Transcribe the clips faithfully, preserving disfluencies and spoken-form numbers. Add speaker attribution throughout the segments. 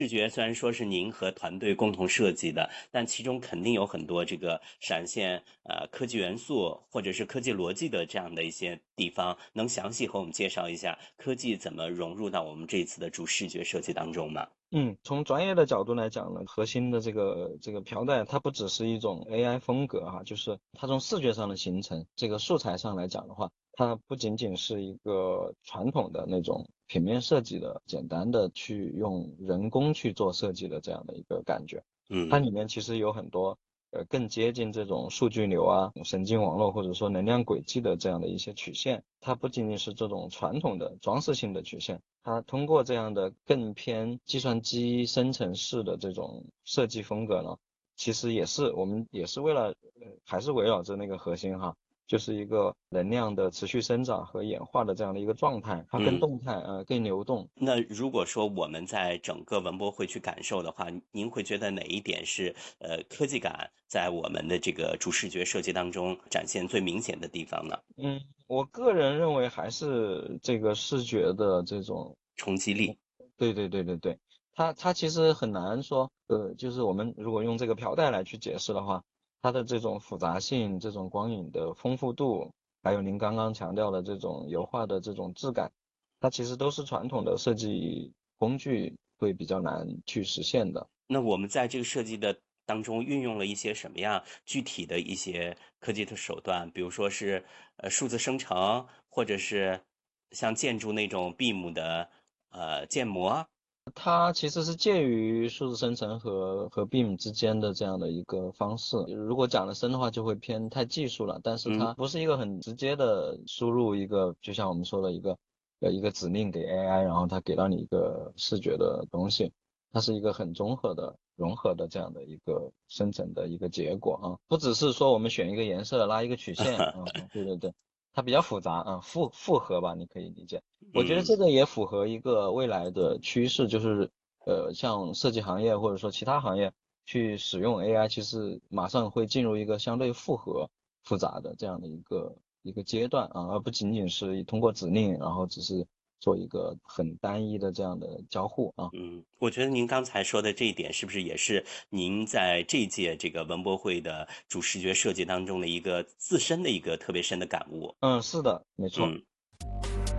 Speaker 1: 视觉虽然说是您和团队共同设计的，但其中肯定有很多这个闪现呃科技元素或者是科技逻辑的这样的一些地方，能详细和我们介绍一下科技怎么融入到我们这一次的主视觉设计当中吗？
Speaker 2: 嗯，从专业的角度来讲呢，核心的这个这个飘带，它不只是一种 A I 风格哈，就是它从视觉上的形成，这个素材上来讲的话，它不仅仅是一个传统的那种平面设计的，简单的去用人工去做设计的这样的一个感觉，它
Speaker 1: 嗯。
Speaker 2: 里面其实有很多呃更接近这种数据流啊、神经网络或者说能量轨迹的这样的一些曲线。它不仅仅是这种传统的装饰性的曲线，它通过这样的更偏计算机生成式的这种设计风格呢，其实也是我们也是为了，呃，还是围绕着那个核心哈，就是一个能量的持续生长和演化的这样的一个状态，它更
Speaker 1: 嗯。
Speaker 2: 动态，呃，更流动。
Speaker 1: 那如果说我们在整个文博会去感受的话，您会觉得哪一点是呃科技感在我们的这个主视觉设计当中展现最明显的地方呢？
Speaker 2: 嗯，我个人认为还是这个视觉的这种，
Speaker 1: 冲击力。
Speaker 2: 对对对对对，它它其实很难说，呃，就是我们如果用这个飘带来去解释的话，它的这种复杂性、这种光影的丰富度，还有您刚刚强调的这种油画的这种质感，它其实都是传统的设计工具会比较难去实现的。
Speaker 1: 那我们在这个设计的当中运用了一些什么样具体的一些科技的手段？比如说是呃数字生成，或者是像建筑那种 B I M 的呃建模。
Speaker 2: 它其实是介于数字生成和和 B I M 之间的这样的一个方式。如果讲的深的话，就会偏太技术了，但是它
Speaker 1: 嗯。
Speaker 2: 不是一个很直接的输入一个，就像我们说的一个呃一个指令给 A I，然后它给到你一个视觉的东西，它是一个很综合的融合的这样的一个生成的一个结果啊，不只是说我们选一个颜色拉一个曲线啊，对对对，它比较复杂啊，复复合吧，你可以理解。我觉得
Speaker 1: 嗯。
Speaker 2: 这个也符合一个未来的趋势，就是呃，像设计行业或者说其他行业去使用 A I，其实马上会进入一个相对复合、复杂的这样的一个一个阶段啊，而不仅仅是通过指令，然后只是做一个很单一的这样的交互啊。
Speaker 1: 嗯，我觉得您刚才说的这一点，是不是也是您在这届这个文博会的主视觉设计当中的一个自身的一个特别深的感悟？
Speaker 2: 嗯，是的，没错。
Speaker 1: 嗯。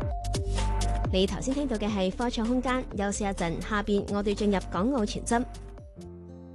Speaker 3: 你頭先聽到嘅係科創空間，休息一陣，下邊我哋進入港澳傳真。